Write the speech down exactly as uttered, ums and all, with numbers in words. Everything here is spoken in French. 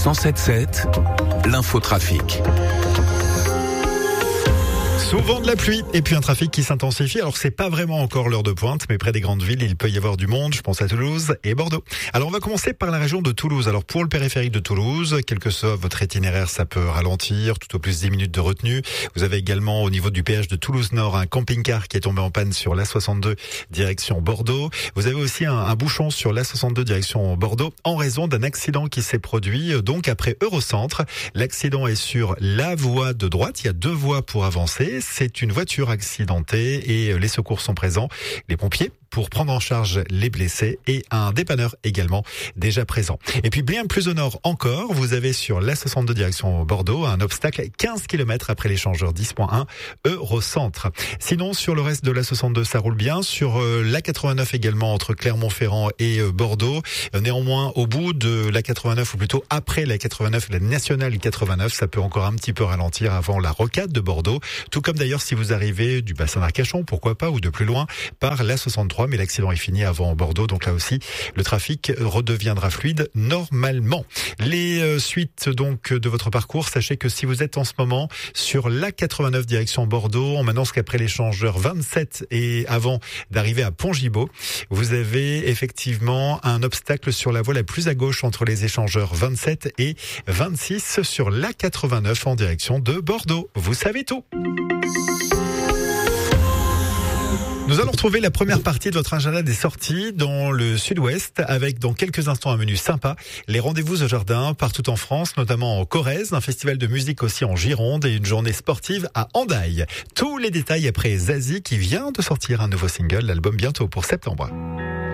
cent sept sept, l'infotrafic. Souvent de la pluie et puis un trafic qui s'intensifie. Alors c'est pas vraiment encore l'heure de pointe, mais près des grandes villes, il peut y avoir du monde. Je pense à Toulouse et Bordeaux. Alors on va commencer par la région de Toulouse. Alors pour le périphérique de Toulouse, quel que soit votre itinéraire, ça peut ralentir, tout au plus dix minutes de retenue. Vous avez également au niveau du péage de Toulouse Nord un camping-car qui est tombé en panne sur l'A soixante-deux direction Bordeaux. Vous avez aussi un, un bouchon sur l'A soixante-deux direction Bordeaux en raison d'un accident qui s'est produit donc après Eurocentre. L'accident est sur la voie de droite. Il y a deux voies pour avancer. C'est une voiture accidentée et les secours sont présents. Les pompiers pour prendre en charge les blessés et un dépanneur également déjà présent. Et puis bien plus au nord encore, vous avez sur l'A soixante-deux direction Bordeaux un obstacle quinze kilomètres après l'échangeur dix point un Eurocentre. Sinon sur le reste de l'A soixante-deux ça roule bien. Sur l'A quatre-vingt-neuf également entre Clermont-Ferrand et Bordeaux. Néanmoins au bout de l'A quatre-vingt-neuf ou plutôt après l'A quatre-vingt-neuf, la nationale quatre-vingt-neuf, ça peut encore un petit peu ralentir avant la rocade de Bordeaux. Tout comme d'ailleurs si vous arrivez du bassin d'Arcachon, pourquoi pas, ou de plus loin par l'A soixante-trois. Mais l'accident est fini avant Bordeaux, donc là aussi le trafic redeviendra fluide normalement. Les euh, suites donc de votre parcours, sachez que si vous êtes en ce moment sur l'A quatre-vingt-neuf direction Bordeaux, on m'annonce qu'après l'échangeur vingt-sept et avant d'arriver à Pont-Gibaud, vous avez effectivement un obstacle sur la voie la plus à gauche entre les échangeurs vingt-sept et vingt-six sur l'A quatre-vingt-neuf en direction de Bordeaux. Vous savez tout. Nous allons retrouver la première partie de votre agenda des sorties dans le sud-ouest avec dans quelques instants un menu sympa, les rendez-vous au jardin partout en France, notamment en Corrèze, un festival de musique aussi en Gironde et une journée sportive à Hendaye. Tous les détails après Zazie qui vient de sortir un nouveau single, l'album bientôt pour septembre.